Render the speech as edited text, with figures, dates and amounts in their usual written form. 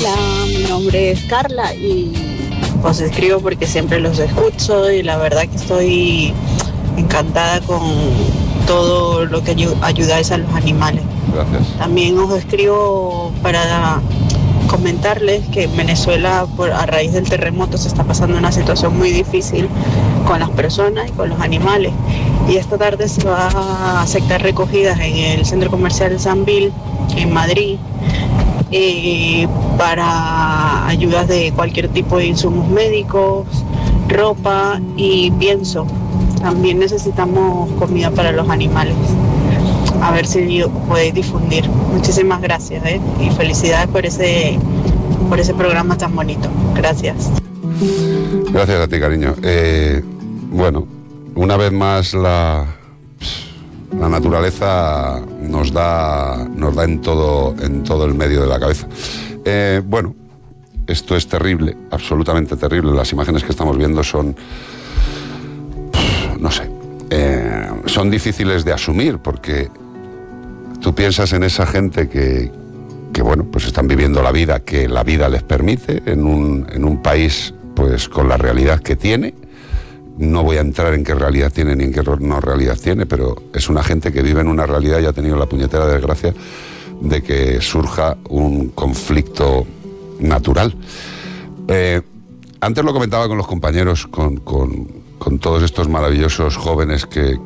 Hola, mi nombre es Carla y os escribo porque siempre los escucho y la verdad que estoy encantada con todo lo que ayudáis a los animales. Gracias. También os escribo para comentarles que en Venezuela, a raíz del terremoto, se está pasando una situación muy difícil con las personas y con los animales. Y esta tarde se va a aceptar recogidas en el centro comercial Sambil, en Madrid, para ayudas de cualquier tipo de insumos médicos, ropa y pienso. También necesitamos comida para los animales. A ver si podéis difundir. Muchísimas gracias, y felicidades por ese programa tan bonito. Gracias. Gracias a ti, cariño. Bueno, una vez más la naturaleza nos da en todo el medio de la cabeza. Bueno, esto es terrible, absolutamente terrible. Las imágenes que estamos viendo son, no sé, son difíciles de asumir, porque tú piensas en esa gente que bueno, pues están viviendo la vida que la vida les permite en un país pues con la realidad que tiene. No voy a entrar en qué realidad tiene ni en qué no realidad tiene, pero es una gente que vive en una realidad y ha tenido la puñetera desgracia de que surja un conflicto natural. Antes lo comentaba con los compañeros, con todos estos maravillosos jóvenes que